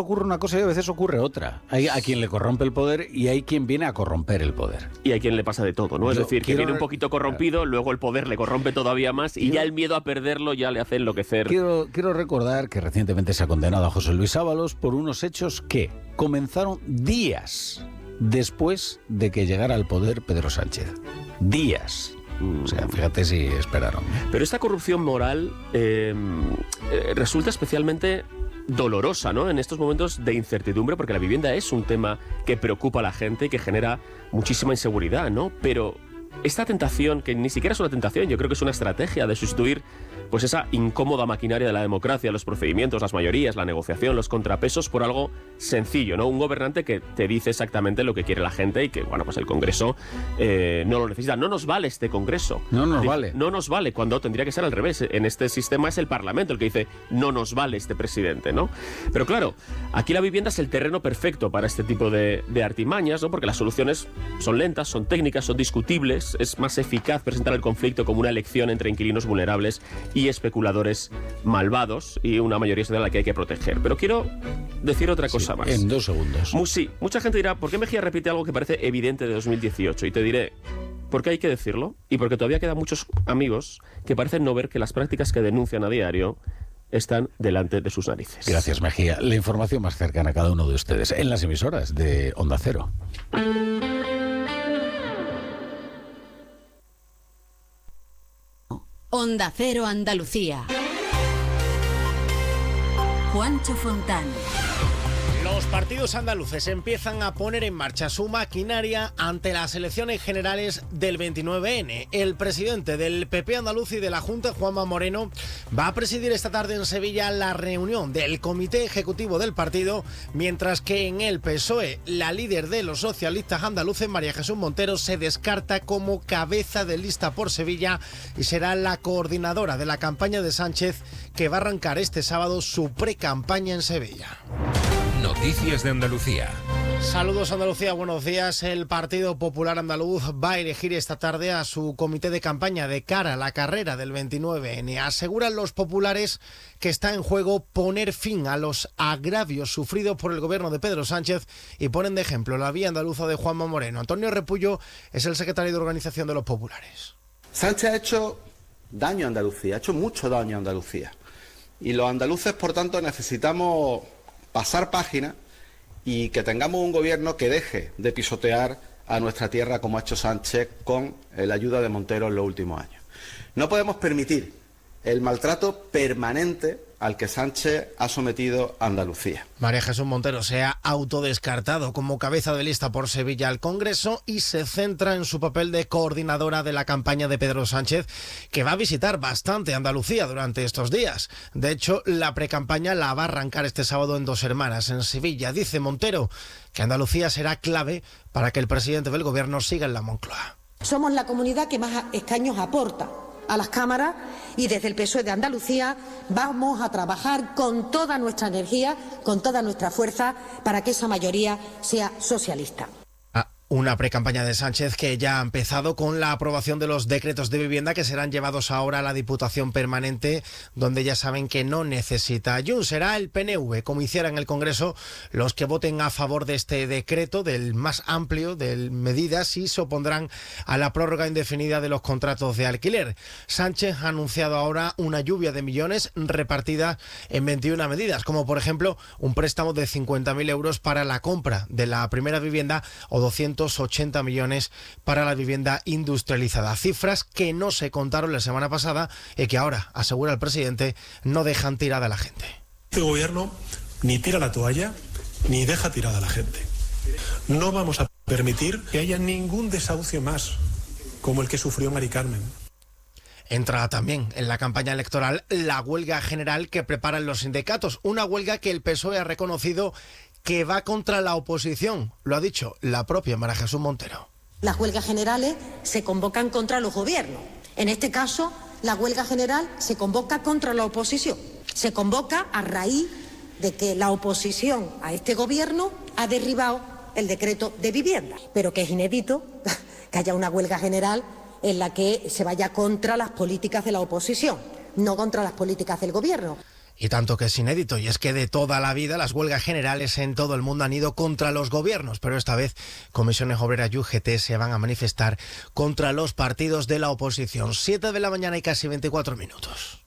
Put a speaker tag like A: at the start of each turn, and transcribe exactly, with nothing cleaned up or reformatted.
A: ocurre una cosa y a veces ocurre otra. Hay a quien le corrompe el poder y hay quien viene a corromper el poder.
B: Y hay quien le pasa de todo, ¿no? Yo es decir, que viene un poquito corrompido, luego el poder le corrompe todavía más y quiero, ya el miedo a perderlo ya le hace enloquecer.
A: Quiero, quiero recordar que recientemente se ha condenado a José Luis Ábalos por unos hechos que comenzaron días después de que llegara al poder Pedro Sánchez. Días. O sea, fíjate si esperaron.
B: Pero esta corrupción moral eh, eh, resulta especialmente dolorosa, ¿no? En estos momentos de incertidumbre, porque la vivienda es un tema que preocupa a la gente y que genera muchísima inseguridad, ¿no? Pero esta tentación, que ni siquiera es una tentación, yo creo que es una estrategia de sustituir pues esa incómoda maquinaria de la democracia, los procedimientos, las mayorías, la negociación, los contrapesos, por algo sencillo, ¿no? Un gobernante que te dice exactamente lo que quiere la gente y que, bueno, pues el Congreso eh, no lo necesita. No nos vale este Congreso.
A: No nos vale.
B: No nos vale, cuando tendría que ser al revés. En este sistema es el Parlamento el que dice no nos vale este presidente, ¿no? Pero claro, aquí la vivienda es el terreno perfecto para este tipo de, de artimañas, ¿no? Porque las soluciones son lentas, son técnicas, son discutibles. Es más eficaz presentar el conflicto como una elección entre inquilinos vulnerables y especuladores malvados y una mayoría social a la que hay que proteger. Pero quiero decir otra cosa
A: sí,
B: más.
A: En dos segundos.
B: Mu- sí, mucha gente dirá, ¿por qué Mejía repite algo que parece evidente de dos mil dieciocho? Y te diré, ¿por qué hay que decirlo? Y porque todavía quedan muchos amigos que parecen no ver que las prácticas que denuncian a diario están delante de sus narices.
A: Gracias, Mejía. La información más cercana a cada uno de ustedes en las emisoras de Onda Cero.
C: Onda Cero Andalucía. Juancho Fontán.
D: Los partidos andaluces empiezan a poner en marcha su maquinaria ante las elecciones generales del veintinueve ene. El presidente del P P andaluz y de la Junta, Juanma Moreno, va a presidir esta tarde en Sevilla la reunión del Comité Ejecutivo del partido, mientras que en el P S O E, la líder de los socialistas andaluces, María Jesús Montero, se descarta como cabeza de lista por Sevilla y será la coordinadora de la campaña de Sánchez, que va a arrancar este sábado su pre-campaña en Sevilla.
E: Noticias de Andalucía.
D: Saludos Andalucía, buenos días. El Partido Popular Andaluz va a elegir esta tarde a su comité de campaña de cara a la carrera del veintinueve ene. Aseguran los populares que está en juego poner fin a los agravios sufridos por el gobierno de Pedro Sánchez y ponen de ejemplo la vía andaluza de Juanma Moreno. Antonio Repullo es el secretario de organización de los populares.
F: Sánchez ha hecho daño a Andalucía, ha hecho mucho daño a Andalucía. Y los andaluces, por tanto, necesitamos pasar página y que tengamos un gobierno que deje de pisotear a nuestra tierra como ha hecho Sánchez con la ayuda de Montero en los últimos años. No podemos permitir el maltrato permanente al que Sánchez ha sometido a Andalucía.
D: María Jesús Montero se ha autodescartado como cabeza de lista por Sevilla al Congreso y se centra en su papel de coordinadora de la campaña de Pedro Sánchez, que va a visitar bastante Andalucía durante estos días. De hecho, la precampaña la va a arrancar este sábado en Dos Hermanas, en Sevilla. Dice Montero que Andalucía será clave para que el presidente del gobierno siga en la Moncloa.
G: Somos la comunidad que más escaños aporta a las cámaras y desde el P S O E de Andalucía vamos a trabajar con toda nuestra energía, con toda nuestra fuerza para que esa mayoría sea socialista.
D: Una precampaña de Sánchez que ya ha empezado con la aprobación de los decretos de vivienda que serán llevados ahora a la Diputación Permanente, donde ya saben que no necesita ayuno. Será el P N V, como hiciera en el Congreso, los que voten a favor de este decreto, del más amplio de medidas, y se opondrán a la prórroga indefinida de los contratos de alquiler. Sánchez ha anunciado ahora una lluvia de millones repartida en veintiuna medidas, como por ejemplo un préstamo de cincuenta mil euros para la compra de la primera vivienda o doscientos ochenta millones para la vivienda industrializada. Cifras que no se contaron la semana pasada y que ahora, asegura el presidente, no dejan tirada a la gente.
H: Este gobierno ni tira la toalla ni deja tirada a la gente. No vamos a permitir que haya ningún desahucio más como el que sufrió Mari Carmen.
D: Entra también en la campaña electoral la huelga general que preparan los sindicatos, una huelga que el P S O E ha reconocido que va contra la oposición, lo ha dicho la propia María Jesús Montero.
G: Las huelgas generales se convocan contra los gobiernos. En este caso, la huelga general se convoca contra la oposición. Se convoca a raíz de que la oposición a este gobierno ha derribado el decreto de vivienda, pero que es inédito que haya una huelga general en la que se vaya contra las políticas de la oposición, no contra las políticas del gobierno.
D: Y tanto que es inédito, y es que de toda la vida las huelgas generales en todo el mundo han ido contra los gobiernos, pero esta vez Comisiones Obreras y U G T se van a manifestar contra los partidos de la oposición. siete de la mañana y casi veinticuatro minutos.